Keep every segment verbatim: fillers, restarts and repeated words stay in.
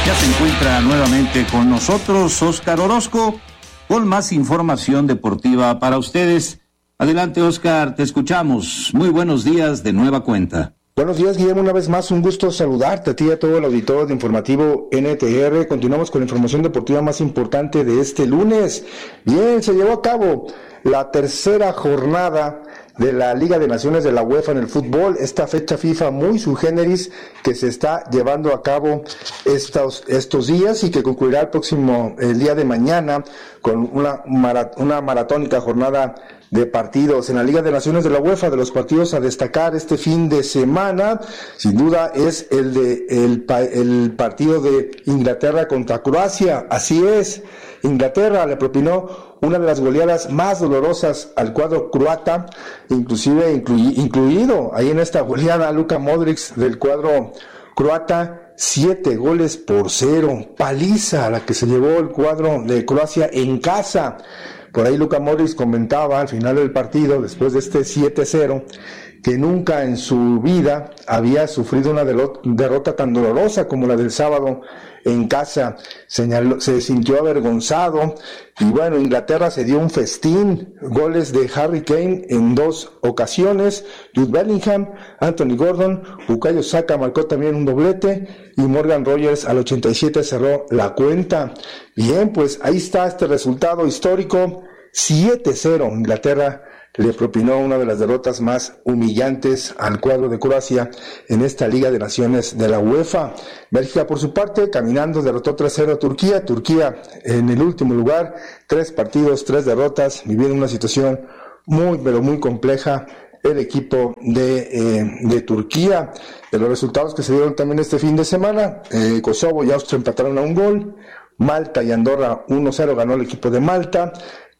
Ya se encuentra nuevamente con nosotros Óscar Orozco con más información deportiva para ustedes. Adelante, Óscar, te escuchamos. Muy buenos días de nueva cuenta. Buenos días, Guillermo, una vez más un gusto saludarte a ti y a todo el auditorio de Informativo N T R. Continuamos con la información deportiva más importante de este lunes. Bien, se llevó a cabo la tercera jornada de la Liga de Naciones de la UEFA en el fútbol, esta fecha FIFA muy sui generis que se está llevando a cabo estos, estos días y que concluirá el próximo, el día de mañana con una, una maratónica jornada de partidos en la Liga de Naciones de la UEFA. De los partidos a destacar este fin de semana, sin duda es el de el, el partido de Inglaterra contra Croacia. Así es, Inglaterra le propinó una de las goleadas más dolorosas al cuadro croata, inclusive incluy, incluido ahí en esta goleada Luka Modric del cuadro croata, siete goles por cero, paliza la que se llevó el cuadro de Croacia en casa. Por ahí Luka Modric comentaba al final del partido, después de este siete cero, que nunca en su vida había sufrido una derrota tan dolorosa como la del sábado en casa. Señaló, se sintió avergonzado y bueno, Inglaterra se dio un festín, goles de Harry Kane en dos ocasiones, Jude Bellingham, Anthony Gordon, Bukayo Saka marcó también un doblete y Morgan Rogers al ochenta y siete cerró la cuenta. Bien, pues ahí está este resultado histórico, siete cero, Inglaterra le propinó una de las derrotas más humillantes al cuadro de Croacia en esta Liga de Naciones de la UEFA. Bélgica, por su parte, caminando, derrotó tres cero a Turquía. Turquía en el último lugar, tres partidos, tres derrotas, viviendo una situación muy, pero muy compleja el equipo de, eh, de Turquía. De los resultados que se dieron también este fin de semana, eh, Kosovo y Austria empataron a un gol, Malta y Andorra uno cero ganó el equipo de Malta.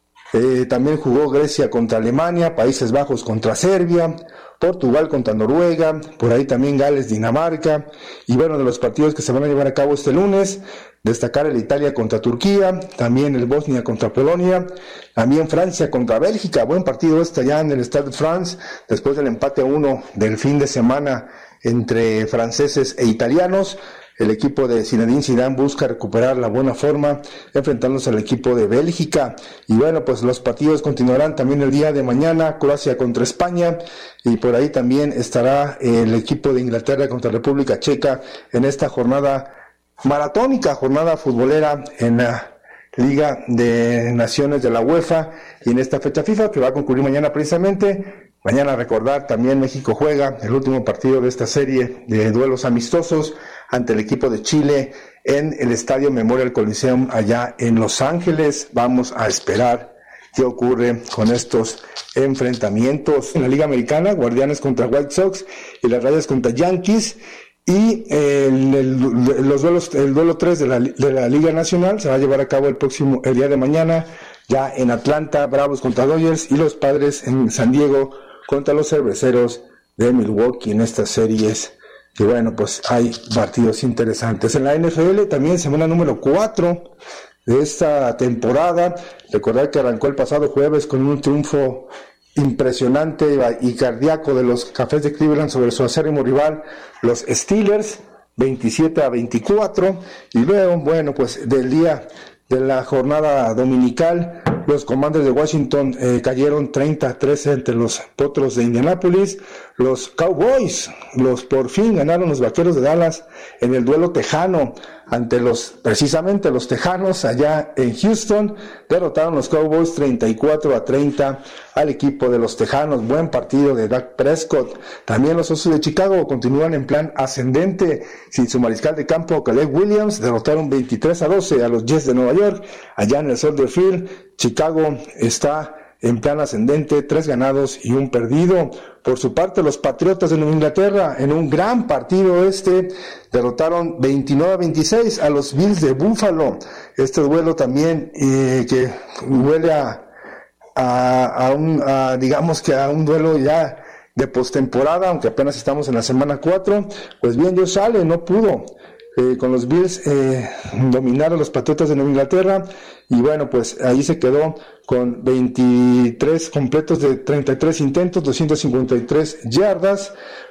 Eh, también jugó Grecia contra Alemania, Países Bajos contra Serbia, Portugal contra Noruega, por ahí también Gales, Dinamarca, y bueno, de los partidos que se van a llevar a cabo este lunes, destacar el Italia contra Turquía, también el Bosnia contra Polonia, también Francia contra Bélgica, buen partido este allá en el Stade de France, después del empate a uno del fin de semana entre franceses e italianos. El equipo de Zinedine Zidane busca recuperar la buena forma enfrentándose al equipo de Bélgica. Y bueno, pues los partidos continuarán también el día de mañana, Croacia contra España, y por ahí también estará el equipo de Inglaterra contra República Checa en esta jornada maratónica, jornada futbolera en la Liga de Naciones de la UEFA y en esta fecha FIFA que va a concluir mañana precisamente. Mañana recordar también México juega el último partido de esta serie de duelos amistosos ante el equipo de Chile en el Estadio Memorial Coliseum allá en Los Ángeles. Vamos a esperar qué ocurre con estos enfrentamientos. En la Liga Americana, Guardianes contra White Sox y las Rayas contra Yankees. Y el, el, los duelos, el duelo tres de la, de la Liga Nacional se va a llevar a cabo el próximo, el día de mañana, ya en Atlanta, Bravos contra Dodgers y los Padres en San Diego contra los Cerveceros de Milwaukee en estas series. Y bueno, pues hay partidos interesantes. En la N F L también semana número cuatro de esta temporada. Recordar que arrancó el pasado jueves con un triunfo impresionante y cardíaco de los Cafés de Cleveland sobre su acérrimo rival, los Steelers, veintisiete a veinticuatro. Y luego, bueno, pues del día de la jornada dominical, los Commanders de Washington eh, cayeron treinta a trece entre los Potros de Indianápolis. Los Cowboys, los por fin ganaron los Vaqueros de Dallas en el duelo tejano ante los, precisamente los Tejanos allá en Houston. Derrotaron los Cowboys treinta y cuatro a treinta al equipo de los Tejanos. Buen partido de Dak Prescott. También los Osos de Chicago continúan en plan ascendente. Sin su mariscal de campo, Caleb Williams, derrotaron veintitrés a doce a los Jets de Nueva York allá en el Soldier Field. Chicago está en plan ascendente, tres ganados y un perdido. Por su parte, los Patriotas de Nueva Inglaterra, en un gran partido este, derrotaron veintinueve a veintiséis a los Bills de Buffalo. Este duelo también eh, que huele a, a, a un, a, digamos que a un duelo ya de postemporada, aunque apenas estamos en la semana cuatro. Pues bien, Josh Allen no pudo Eh, con los Bills eh, dominar a los Patriotas de Nueva Inglaterra y bueno, pues ahí se quedó con veintitrés completos de treinta y tres intentos, doscientas cincuenta y tres yardas,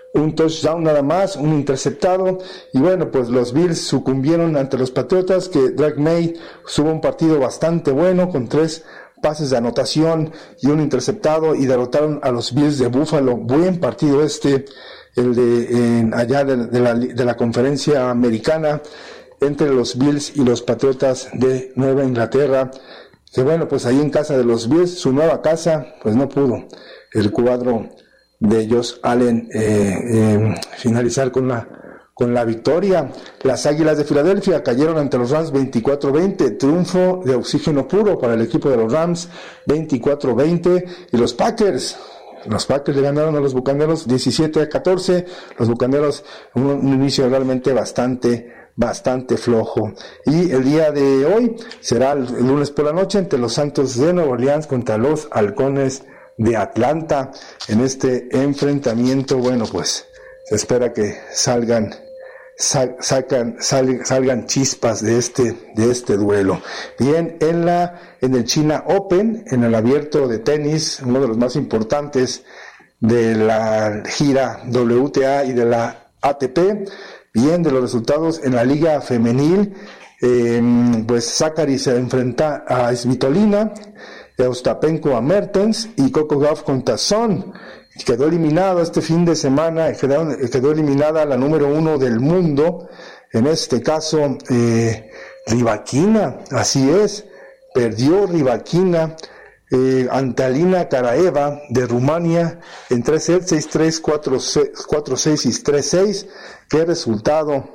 un touchdown nada más, un interceptado, y bueno, pues los Bills sucumbieron ante los Patriotas, que Drake May tuvo un partido bastante bueno, con tres pases de anotación y un interceptado, y derrotaron a los Bills de Buffalo. Buen partido este, el de en, allá de, de, la, de la conferencia americana, entre los Bills y los Patriotas de Nueva Inglaterra, que bueno, pues ahí en casa de los Bills, su nueva casa, pues no pudo el cuadro de Josh Allen eh, eh, finalizar con la con la victoria. Las Águilas de Filadelfia cayeron ante los Rams veinticuatro veinte, triunfo de oxígeno puro para el equipo de los Rams, veinticuatro veinte, y los Packers Los Packers le ganaron a los Bucaneros diecisiete a catorce, los Bucaneros un, un inicio realmente bastante bastante flojo. Y el día de hoy será el, el lunes por la noche entre los Santos de Nueva Orleans contra los Halcones de Atlanta. En este enfrentamiento, bueno, pues se espera que salgan sal, sacan, sal, salgan chispas de este de este duelo. Bien, en la en el China Open, en el abierto de tenis, uno de los más importantes de la gira W T A y de la A T P, bien, de los resultados en la liga femenil, eh, pues Sakkari se enfrenta a Svitolina, Ostapenko a Mertens y Coco Gauff contra Son. Quedó eliminada este fin de semana, quedó, quedó eliminada la número uno del mundo, en este caso eh, Rybakina, así es, perdió Rybakina eh, ante Alina Karaeva de Rumania en tres sets, seis tres, cuatro seis y tres seis. Qué resultado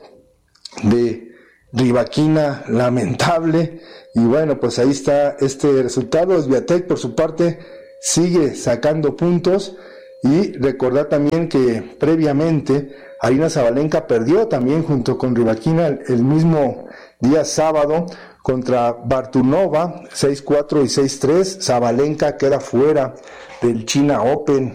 de Rybakina, lamentable. Y bueno, pues ahí está este resultado. Swiatek, por su parte, sigue sacando puntos. Y recordar también que previamente Aryna Sabalenka perdió también junto con Rybakina el, el mismo día sábado contra Bartunova, seis cuatro y seis tres. Sabalenka queda fuera del China Open.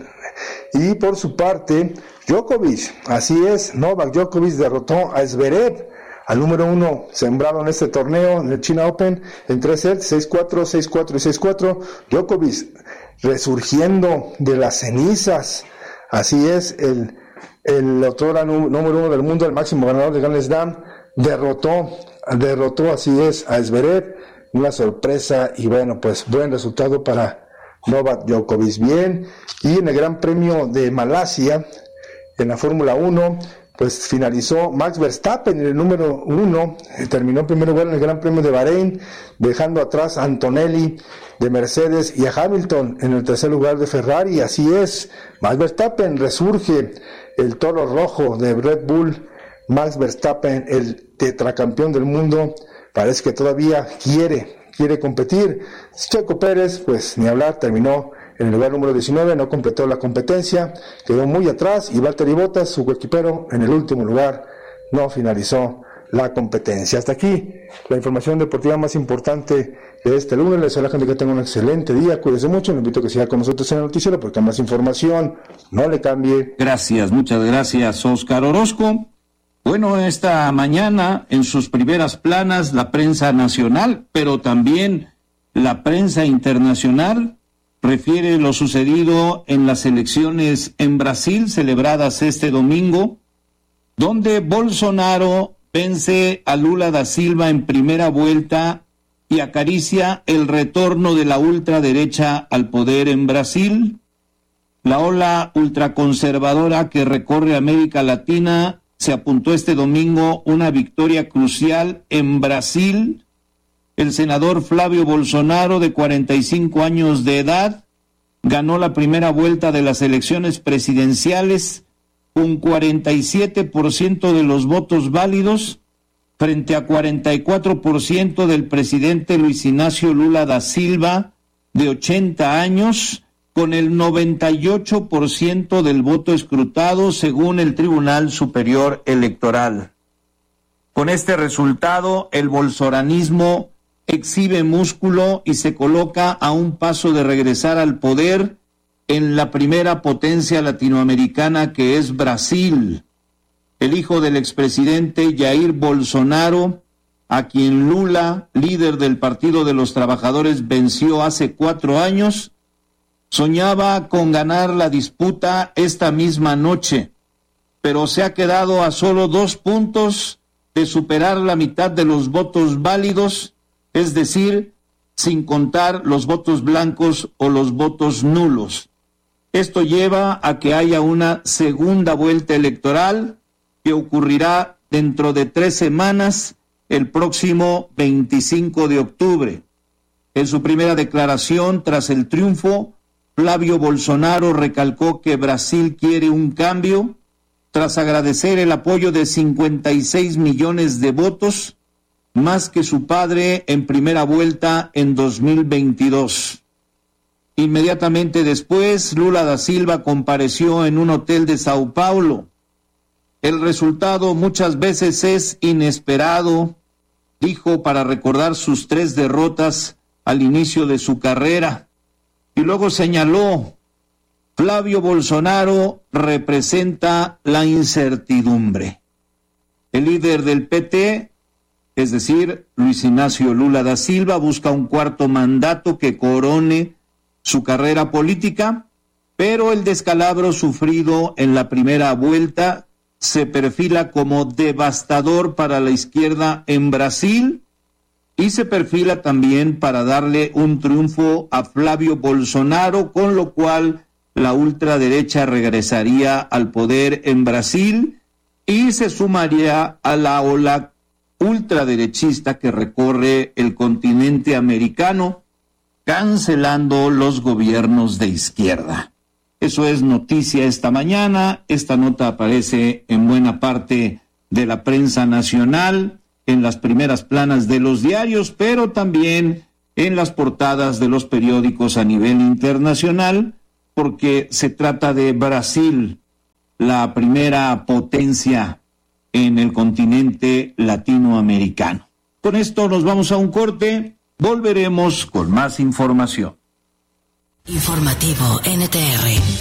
Y por su parte, Djokovic, así es, Novak Djokovic derrotó a Zverev, al número uno sembrado en este torneo, en el China Open, en tres sets, seis cuatro, seis cuatro y seis cuatro. Djokovic resurgiendo de las cenizas, así es, el, el otrora número uno del mundo, el máximo ganador de Grand Slam, derrotó, derrotó, así es, a Zverev, una sorpresa, y bueno, pues buen resultado para Novak Djokovic. Bien, y en el Gran Premio de Malasia, en la Fórmula uno, pues finalizó Max Verstappen en el número uno, terminó en primer lugar en el Gran Premio de Bahrein, dejando atrás a Antonelli de Mercedes y a Hamilton en el tercer lugar de Ferrari. Así es, Max Verstappen resurge, el toro rojo de Red Bull. Max Verstappen, el tetracampeón del mundo, parece que todavía quiere, quiere competir. Checo Pérez, pues ni hablar, terminó en el lugar número diecinueve, no completó la competencia, quedó muy atrás, y Valtteri Bottas, su coequipero, en el último lugar, no finalizó la competencia. Hasta aquí la información deportiva más importante de este lunes. Les deseo que tengan un excelente día, cuídense mucho, les invito a que siga con nosotros en el noticiero porque hay más información, no le cambie. Gracias, muchas gracias, Óscar Orozco. Bueno, esta mañana en sus primeras planas la prensa nacional, pero también la prensa internacional, refiere lo sucedido en las elecciones en Brasil celebradas este domingo, donde Bolsonaro vence a Lula da Silva en primera vuelta y acaricia el retorno de la ultraderecha al poder en Brasil. La ola ultraconservadora que recorre América Latina se apuntó este domingo una victoria crucial en Brasil. El senador Flavio Bolsonaro, de cuarenta y cinco años de edad, ganó la primera vuelta de las elecciones presidenciales con cuarenta y siete por ciento de los votos válidos frente a cuarenta y cuatro por ciento del presidente Luis Ignacio Lula da Silva, de ochenta años, con el noventa y ocho por ciento del voto escrutado según el Tribunal Superior Electoral. Con este resultado, el bolsonarismo exhibe músculo y se coloca a un paso de regresar al poder en la primera potencia latinoamericana, que es Brasil. El hijo del expresidente Jair Bolsonaro, a quien Lula, líder del Partido de los Trabajadores, venció hace cuatro años, soñaba con ganar la disputa esta misma noche, pero se ha quedado a solo dos puntos de superar la mitad de los votos válidos, es decir, sin contar los votos blancos o los votos nulos. Esto lleva a que haya una segunda vuelta electoral que ocurrirá dentro de tres semanas, el próximo veinticinco de octubre. En su primera declaración tras el triunfo, Flavio Bolsonaro recalcó que Brasil quiere un cambio, tras agradecer el apoyo de cincuenta y seis millones de votos, más que su padre en primera vuelta en dos mil veintidós. Inmediatamente después, Lula da Silva compareció en un hotel de Sao Paulo. El resultado muchas veces es inesperado, dijo para recordar sus tres derrotas al inicio de su carrera. Y luego señaló, Flavio Bolsonaro representa la incertidumbre. El líder del P T, es decir, Luis Ignacio Lula da Silva, busca un cuarto mandato que corone su carrera política, pero el descalabro sufrido en la primera vuelta se perfila como devastador para la izquierda en Brasil y se perfila también para darle un triunfo a Flavio Bolsonaro, con lo cual la ultraderecha regresaría al poder en Brasil y se sumaría a la ola ultraderechista que recorre el continente americano, cancelando los gobiernos de izquierda. Eso es noticia esta mañana. Esta nota aparece en buena parte de la prensa nacional, en las primeras planas de los diarios, pero también en las portadas de los periódicos a nivel internacional, porque se trata de Brasil, la primera potencia en el continente latinoamericano. Con esto nos vamos a un corte, volveremos con más información. Informativo N T R.